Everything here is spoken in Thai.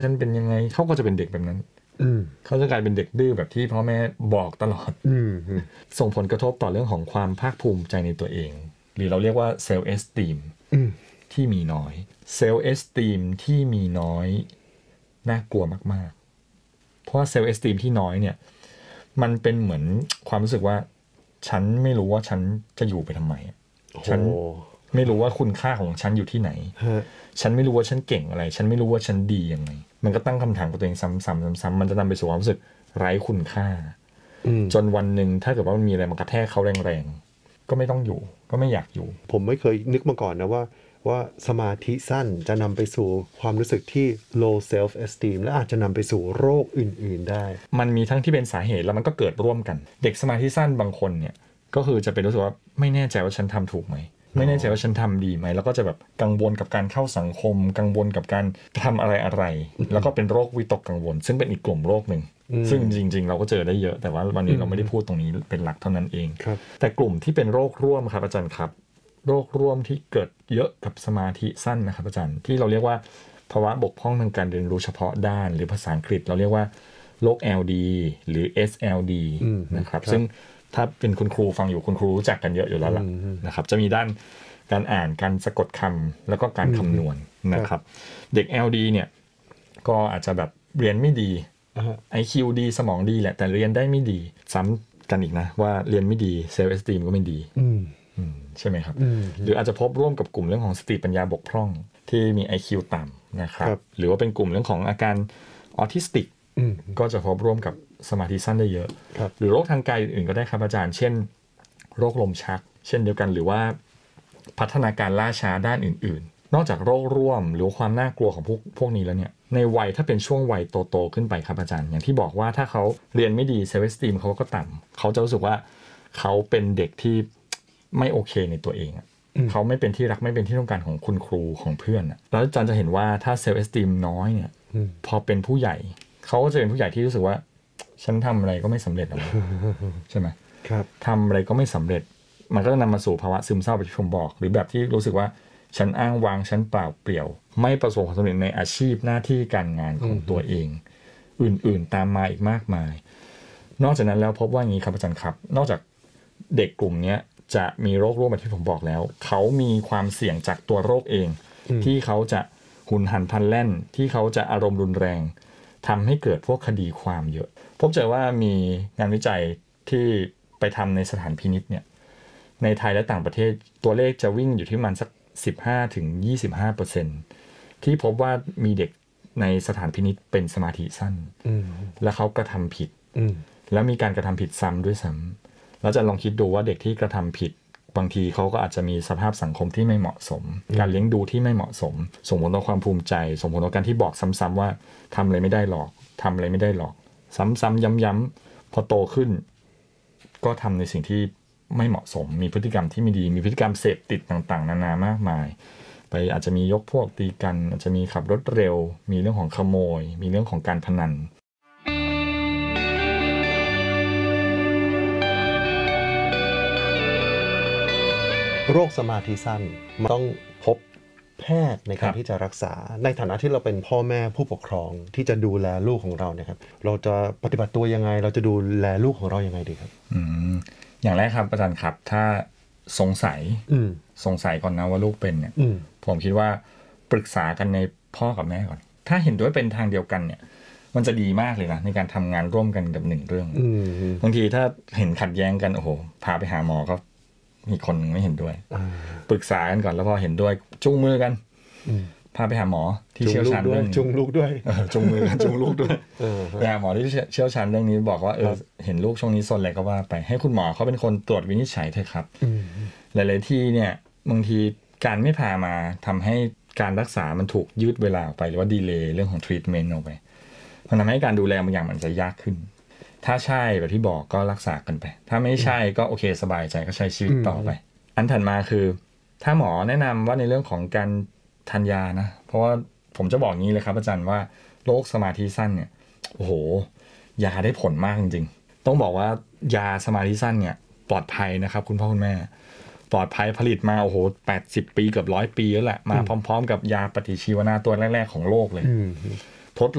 ฉันเป็นยังไงเขาก็จะเป็นเด็กแบบนั้นเขาจะกลายเป็นเด็กดื้อแบบที่พ่อแม่บอกตลอดส่งผลกระทบต่อเรื่องของความภาคภูมิใจในตัวเองหรือเราเรียกว่าเซลฟ์เอสตีมที่มีน้อยเซลฟ์เอสตีมที่มีน้อยน่ากลัวมากๆเพราะว่าเซลฟ์เอสตีมที่น้อยเนี่ยมันเป็นเหมือนความรู้สึกว่าฉันไม่รู้ว่าฉันจะอยู่ไปทำไมฉันไม่รู้ว่าคุณค่าของฉันอยู่ที่ไหนฉันไม่รู้ว่าฉันเก่งอะไรฉันไม่รู้ว่าฉันดียังไงมันก็ตั้งคำถามกับตัวเองซ้ำๆมันจะนำไปสู่ความรู้สึกไร้คุณค่าจนวันหนึ่งถ้าเกิดว่ามันมีอะไรมากระแทกเขาแรงๆก็ไม่ต้องอยู่ก็ไม่อยากอยู่ผมไม่เคยนึกมาก่อนนะว่าสมาธิสั้นจะนำไปสู่ความรู้สึกที่ low self esteem และอาจจะนำไปสู่โรคอื่นๆได้มันมีทั้งที่เป็นสาเหตุแล้วมันก็เกิดร่วมกันเด็กสมาธิสั้นบางคนเนี่ยก็คือจะเป็นรู้สึกว่าไม่แน่ใจว่าฉันทำถูกไหมไม่แน่ใจว่าฉันทำดีไหมแล้วก็จะแบบกังวลกับการเข้าสังคมกังวลกับการทำอะไรแล้วก็เป็นโรควิตกกังวลซึ่งเป็นอีกกลุ่มโรคหนึ่งซึ่งจริงๆเราก็เจอได้เยอะแต่ว่าวันนี้เราไม่ได้พูดตรงนี้เป็นหลักเท่านั้นเองแต่กลุ่มที่เป็นโรคร่วมครับอาจารย์ครับโรคร่วมที่เกิดเยอะกับสมาธิสั้นนะครับอาจารย์ที่เราเรียกว่าภาวะบกพร่องทางการเรียนรู้เฉพาะด้านหรือภาษาอังกฤษเราเรียกว่าโรค LD หรือ SLD นะครับซึ่งถ้าเป็นคุณครูฟังอยู่คุณครูรู้จักกันเยอะอยู่แล้วล่ะนะครับจะมีด้านการอ่านการสะกดคำแล้วก็การคำนวณนะครับเด็ก LD เนี่ยก็อาจจะแบบเรียนไม่ดี IQ ดีสมองดีแหละแต่เรียนได้ไม่ดีซ้ำกันอีกนะว่าเรียนไม่ดีเซลฟ์เอสตีมก็ไม่ดีใช่ไหมครับหรืออาจจะพบร่วมกับกลุ่มเรื่องของสติปัญญาบกพร่องที่มี IQ ต่ำนะครับหรือว่าเป็นกลุ่มเรื่องของอาการออทิสติกก็จะพบร่วมกับสมาธิสั้นได้เยอะหรือโรคทางกายอื่นๆก็ได้ครับอาจารย์เช่นโรคลมชักเช่นเดียวกันหรือว่าพัฒนาการล่าช้าด้านอื่นๆนอกจากโรคร่วมหรือความน่ากลัวของพวกนี้แล้วเนี่ยในวัยถ้าเป็นช่วงวัยโตๆขึ้นไปครับอาจารย์อย่างที่บอกว่าถ้าเขาเรียนไม่ดีเซลฟ์เอสตีมเขาก็ต่ำเขาจะรู้สึกว่าเขาเป็นเด็กที่ไม่โอเคในตัวเองเขาไม่เป็นที่รักไม่เป็นที่ต้องการของคุณครูของเพื่อนแล้วอาจารย์จะเห็นว่าถ้าเซลฟ์เอสตีมน้อยเนี่ยพอเป็นผู้ใหญ่เขาก็จะเป็นผู้ใหญ่ที่รู้สึกว่าฉันทำอะไรก็ไม่สำเร็จหรอกใช่ไหมครับทำอะไรก็ไม่สำเร็จมันก็จะนำมาสู่ภาวะซึมเศร้าแบบที่ผมบอกหรือแบบที่รู้สึกว่าฉันอ้างว้างฉันเปล่าเปลี่ยวไม่ประสบความสำเร็จในอาชีพหน้าที่การงานของตัวเองอื่นๆตามมาอีกมากมายนอกจากนั้นแล้วพบว่าอย่างนี้ครับอาจารย์ครับนอกจากเด็กกลุ่มนี้จะมีโรคร่วมแบบที่ผมบอกแล้วเขามีความเสี่ยงจากตัวโรคเองที่เขาจะหุนหันพลันแล่นที่เขาจะอารมณ์รุนแรงทำให้เกิดพวกคดีความเยอะพบเจอว่ามีงานวิจัยที่ไปทำในสถานพินิจเนี่ยในไทยและต่างประเทศตัวเลขจะวิ่งอยู่ที่ประมาณสัก 15-25% ที่พบว่ามีเด็กในสถานพินิจเป็นสมาธิสั้นและเขากระทำผิดแล้วมีการกระทำผิดซ้ำด้วยซ้ำแล้วจะลองคิดดูว่าเด็กที่กระทำผิดบางทีเขาก็อาจจะมีสภาพสังคมที่ไม่เหมาะสมการเลี้ยงดูที่ไม่เหมาะสมส่งผลต่อความภูมิใจส่งผลต่อการที่บอกซ้ำๆว่าทำอะไรไม่ได้หรอกทำอะไรไม่ได้หรอกซ้ำๆย้ำๆพอโตขึ้นก็ทำในสิ่งที่ไม่เหมาะสมมีพฤติกรรมที่ไม่ดีมีพฤติกรรมเสพติดต่างๆนานามากมายไปอาจจะมียกพวกตีกันอาจจะมีขับรถเร็วมีเรื่องของขโมยมีเรื่องของการพนันโรคสมาธิสั้นต้องพบแพทย์ในการที่จะรักษาในฐานะที่เราเป็นพ่อแม่ผู้ปกครองที่จะดูแลลูกของเราเนี่ยครับเราจะปฏิบัติตัวยังไงเราจะดูแลลูกของเรายังไงดีครับอย่างแรกครับอาจารย์ครับถ้าสงสัยก่อนนะว่าลูกเป็นเนี่ยผมคิดว่าปรึกษากันในพ่อกับแม่ก่อนถ้าเห็นด้วยเป็นทางเดียวกันเนี่ยมันจะดีมากเลยนะในการทำงานร่วมกันกับหนึ่งเรื่องบางทีถ้าเห็นขัดแย้งกันโอ้โหพาไปหาหมอก็มีคนไม่เห็นด้วยปรึกษากันก่อนแล้วพอเห็นด้วยจุงมือกันพาไปหาหมอที่เชี่ยวชาญเรื่องจุงลูกด้วยจุงมือกันจุงลูกด้วยไปหาหมอที่เชี่ยวชาญเรื่องนี้บอกว่าเห็นลูกช่วงนี้ซนอะไรก็ว่าไปให้คุณหมอเขาเป็นคนตรวจวินิจฉัยเถอะครับหลายๆที่เนี่ยบางทีการไม่พามาทำให้การรักษามันถูกยืดเวลาออกไปหรือว่าดีเลย์เรื่องของทรีทเมนต์ออกไปมันทำให้การดูแลบางอย่างมันจะยากขึ้นถ้าใช่แบบที่บอกก็รักษากันไปถ้าไม่ใช่ก็โอเคสบายใจก็ใช้ชีวิตต่อไปอันถัดมาคือถ้าหมอแนะนำว่าในเรื่องของการทานยานะเพราะว่าผมจะบอกงี้เลยครับอาจารย์ว่าโรคสมาธิสั้นเนี่ยโอ้โหยาได้ผลมากจริงๆต้องบอกว่ายาสมาธิสั้นเนี่ยปลอดภัยนะครับคุณพ่อคุณแม่ปลอดภัยผลิตมาโอ้โห80 ปีเกือบ100 ปีแล้วแหละมาพร้อมๆกับยาปฏิชีวนะตัวแรกๆของโลกเลย